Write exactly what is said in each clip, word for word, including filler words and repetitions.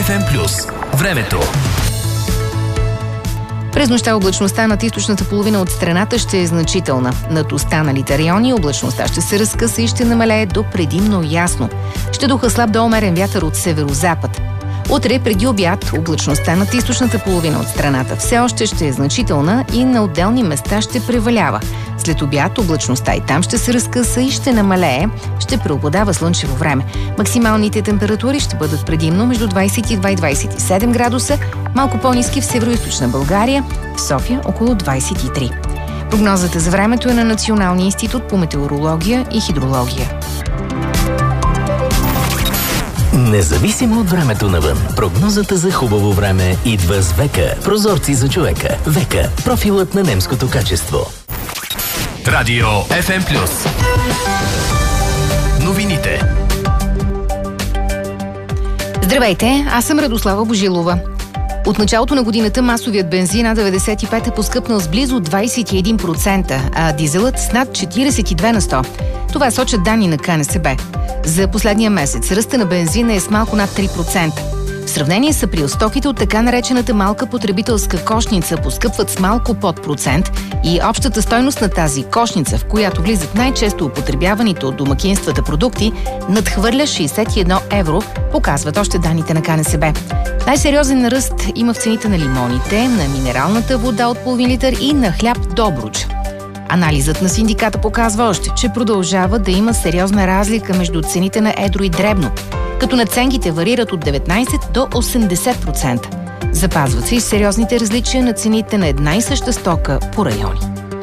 Еф Ем плюс. Времето. През нощта облачността над източната половина от страната ще е значителна. Над останалите райони облачността ще се разкъса и ще намалее до предимно ясно. Ще духа слаб до умерен вятър от северозапад. Утре преди обяд облачността над източната половина от страната все още ще е значителна и на отделни места ще превалява. След обяд облачността и там ще се разкъса и ще намалее, ще преобладава слънчево време. Максималните температури ще бъдат предимно между двадесет и два и двадесет и седем градуса, малко по-ниски в североизточна България, в София около двадесет и три. Прогнозата за времето е на Националния институт по метеорология и хидрология. Независимо от времето навън, прогнозата за хубаво време идва с Века. Прозорци за човека. Века. Профилът на немското качество. Радио Еф Ем плюс. Новините. Здравейте, аз съм Радослава Божилова. От началото на годината масовият бензин А деветдесет и пет е поскъпнал с близо двадесет и един процента, а дизелът с над четиридесет и две на сто. Това сочат данни на Ка Ен Се Бе. За последния месец ръста на бензина е с малко над три процента. В сравнение с април, стоките от така наречената малка потребителска кошница поскъпват с малко под процент и общата стойност на тази кошница, в която влизат най-често употребяваните от домакинствата продукти, надхвърля шейсет и едно евро, показват още данните на Ка Ен Се Бе. Най-сериозен ръст има в цените на лимоните, на минералната вода от половин литър и на хляб Добруджа. Анализът на синдиката показва още, че продължава да има сериозна разлика между цените на едро и дребно, като надценките варират от деветнадесет до осемдесет процента. Запазват се и сериозните различия на цените на една и съща стока по райони.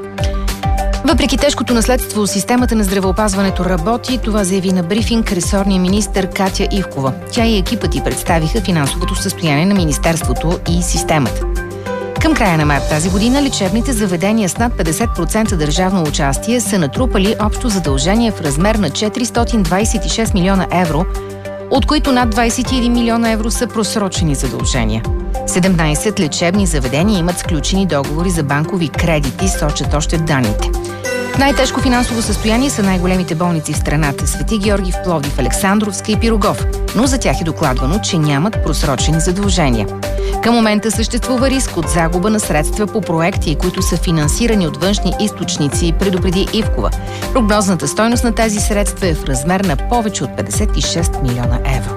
Въпреки тежкото наследство, системата на здравеопазването работи. Това заяви на брифинг ресорния министър Катя Ивкова. Тя и екипът й представиха финансовото състояние на министерството и системата. Към края на март тази година лечебните заведения с над петдесет процента държавно участие са натрупали общо задължение в размер на четиристотин двадесет и шест милиона евро, от които над двадесет и един милиона евро са просрочени задължения. седемнадесет лечебни заведения имат сключени договори за банкови кредити, сочат още данните. В най-тежко финансово състояние са най-големите болници в страната – Свети Георги в Пловдив, Александровска и Пирогов, но за тях е докладвано, че нямат просрочени задължения. Към момента съществува риск от загуба на средства по проекти, които са финансирани от външни източници, предупреди Ивкова. Прогнозната стойност на тези средства е в размер на повече от петдесет и шест милиона евро.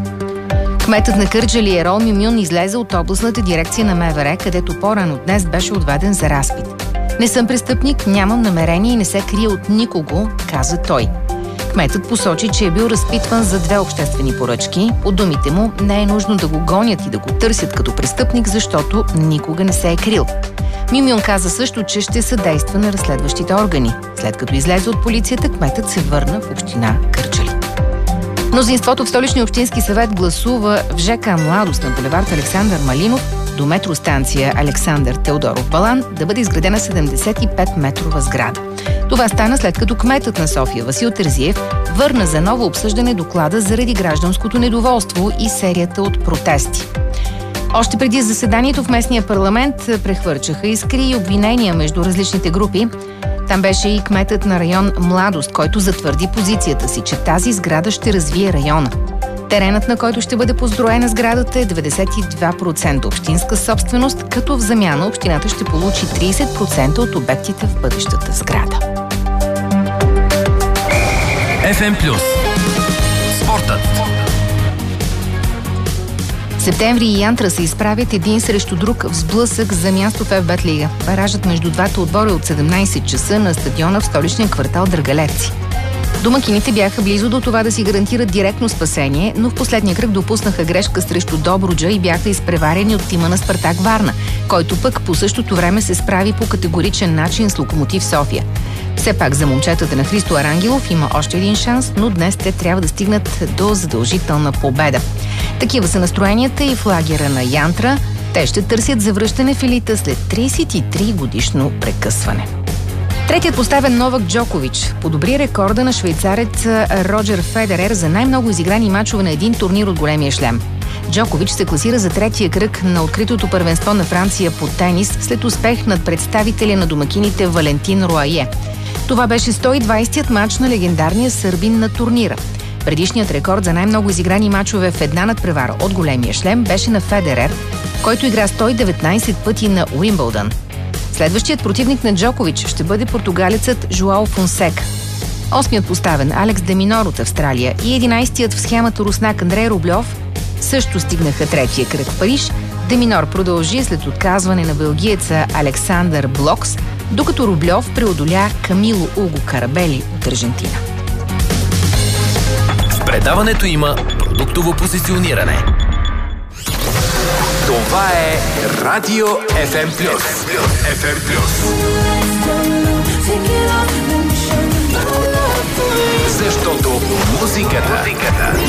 Кметът на Кърджали Ерол Мюмюн излезе от областната дирекция на Ем Ве Ре, където по-рано днес беше отведен за разпит. „Не съм престъпник, нямам намерение и не се крия от никого“, каза той. Кметът посочи, че е бил разпитван за две обществени поръчки. По думите му, не е нужно да го гонят и да го търсят като престъпник, защото никога не се е крил. Мюмюн каза също, че ще съдейства на разследващите органи. След като излезе от полицията, кметът се върна в община Кърджали. Мнозинството в Столичния общински съвет гласува в Ж К „Младост“ на булевард Александър Малинов до метростанция Александър Теодоров Балан да бъде изградена седемдесет и пет метрова сграда. Това стана след като кметът на София Васил Терзиев върна за ново обсъждане доклада заради гражданското недоволство и серията от протести. Още преди заседанието в местния парламент прехвърчаха искри и обвинения между различните групи. Там беше и кметът на район Младост, който затвърди позицията си, че тази сграда ще развие района. Теренът, на който ще бъде построена сградата, е деветдесет и два процента общинска собственост, като в замяна общината ще получи тридесет процента от обектите в бъдещата сграда. Еф Ем плюс. Спортът. Септември и Янтра се изправят един срещу друг в сблъсък за място в Еф Бет Лига. Баражът между двата отбора е от седемнадесет часа на стадиона в столичния квартал Драгалевци. Домакините бяха близо до това да си гарантират директно спасение, но в последния кръг допуснаха грешка срещу Добруджа и бяха изпреварени от тима на Спартак Варна, който пък по същото време се справи по категоричен начин с Локомотив София. Все пак за момчетата на Христо Арангелов има още един шанс, но днес те трябва да стигнат до задължителна победа. Такива са настроенията и в лагера на Янтра. Те ще търсят завръщане в елита след тридесет и три годишно прекъсване. Третият поставен Новак Джокович подобри рекорда на швейцарец Роджер Федерер за най-много изиграни мачове на един турнир от големия шлем. Джокович се класира за третия кръг на откритото първенство на Франция по тенис след успех над представителя на домакините Валентин Руае. Това беше сто и двадесетият мач на легендарния сърбин на турнира. Предишният рекорд за най-много изиграни мачове в една надпревара от големия шлем беше на Федерер, който игра сто и деветнайсет пъти на Уимбълдън. Следващият противник на Джокович ще бъде португалецът Жуао Фонсека. Осмият поставен Алекс де Минор от Австралия и единайсетият в схемата руснак Андрей Рублев също стигнаха третия кръг в Париж. Де Минор продължи след отказване на белгиеца Александър Блокс, докато Рублев преодоля Камило Уго Карабели от Аржентина. В предаването има продуктово позициониране. Това е Радио еф ем Плюс. еф ем Плюс. Защото музиката, музиката